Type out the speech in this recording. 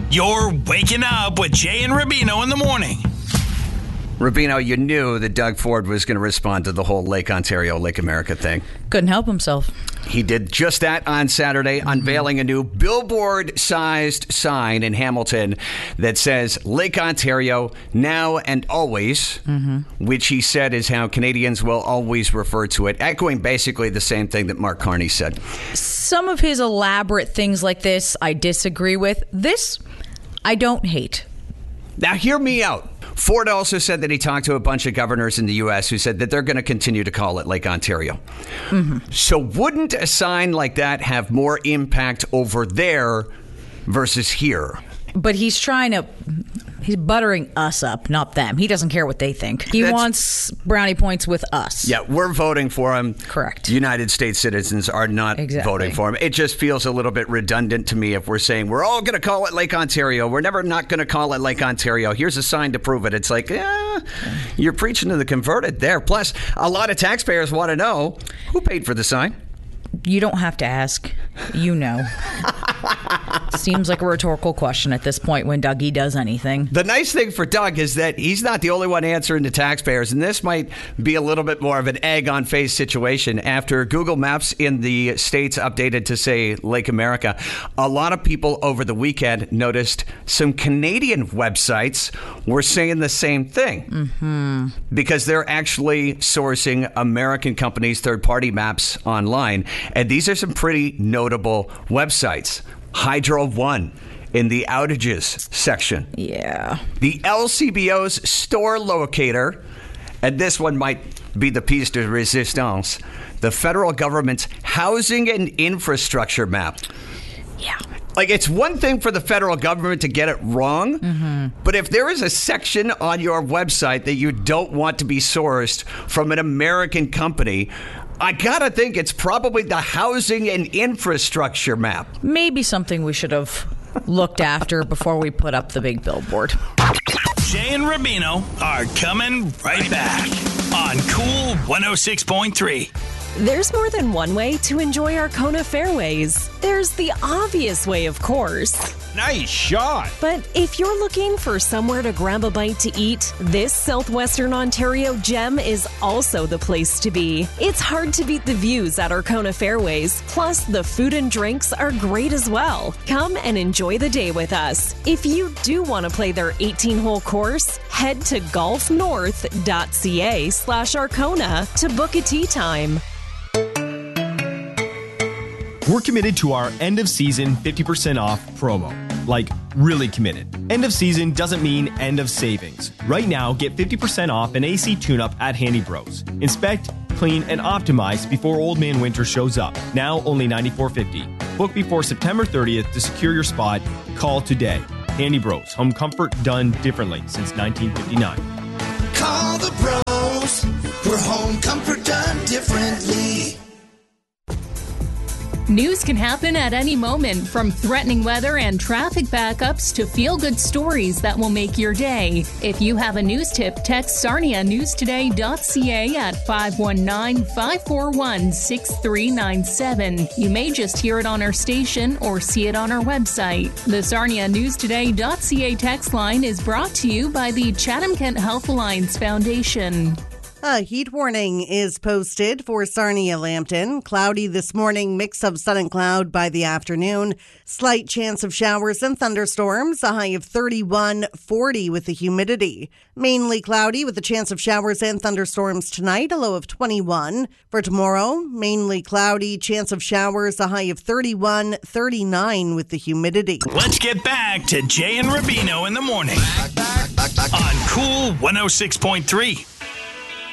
You're waking up with Jay and Rubino in the morning. Rubino, you knew that Doug Ford was going to respond to the whole Lake Ontario, Lake America thing. Couldn't help himself. He did just that on Saturday, unveiling a new billboard-sized sign in Hamilton that says Lake Ontario now and always, which he said is how Canadians will always refer to it, echoing basically the same thing that Mark Carney said. Some of his elaborate things like this, I disagree with. This, I don't hate. Now, hear me out. Ford also said that he talked to a bunch of governors in the U.S. who said that they're going to continue to call it Lake Ontario. So wouldn't a sign like that have more impact over there versus here? But he's buttering us up, not them. He doesn't care what they think. He wants brownie points with us. Yeah, we're voting for him. Correct. United States citizens are not voting for him. It just feels a little bit redundant to me if we're saying we're all going to call it Lake Ontario. We're never not going to call it Lake Ontario. Here's a sign to prove it. It's like, you're preaching to the converted there. Plus, a lot of taxpayers want to know who paid for the sign. You don't have to ask. You know. Seems like a rhetorical question at this point when Dougie does anything. The nice thing for Doug is that he's not the only one answering to taxpayers, and this might be a little bit more of an egg-on-face situation. After Google Maps in the States updated to say Lake America, a lot of people over the weekend noticed some Canadian websites were saying the same thing because they're actually sourcing American companies' third-party maps online. And these are some pretty notable websites. Hydro One in the outages section. Yeah. The LCBO's store locator, and this one might be the piece de resistance, the federal government's housing and infrastructure map. Yeah. Like, it's one thing for the federal government to get it wrong, but if there is a section on your website that you don't want to be sourced from an American company, I gotta think it's probably the housing and infrastructure map. Maybe something we should have looked after before we put up the big billboard. Jay and Rubino are coming right back on Cool 106.3. There's more than one way to enjoy Arkona Fairways. There's the obvious way, of course. Nice shot. But if you're looking for somewhere to grab a bite to eat, this Southwestern Ontario gem is also the place to be. It's hard to beat the views at Arkona Fairways. Plus, the food and drinks are great as well. Come and enjoy the day with us. If you do want to play their 18-hole course, head to golfnorth.ca/Arkona to book a tee time. We're committed to our end of season 50% off promo. Like, really committed. End of season doesn't mean end of savings. Right now, get 50% off an AC tune-up at Handy Bros. Inspect, clean, and optimize before Old Man Winter shows up. Now only $94.50. Book before September 30th to secure your spot. Call today. Handy Bros. Home comfort done differently since 1959. Call the bros for home comfort done differently. News can happen at any moment, from threatening weather and traffic backups to feel-good stories that will make your day. If you have a news tip, text sarnianewstoday.ca at 519-541-6397. You may just hear it on our station or see it on our website. The sarnianewstoday.ca text line is brought to you by the Chatham-Kent Health Alliance Foundation. A heat warning is posted for Sarnia Lambton. Cloudy this morning, mix of sun and cloud by the afternoon. Slight chance of showers and thunderstorms, a high of 31-40 with the humidity. Mainly cloudy with a chance of showers and thunderstorms tonight, a low of 21. For tomorrow, mainly cloudy, chance of showers, a high of 31-39 with the humidity. Let's get back to Jay and Rubino in the morning on Cool 106.3.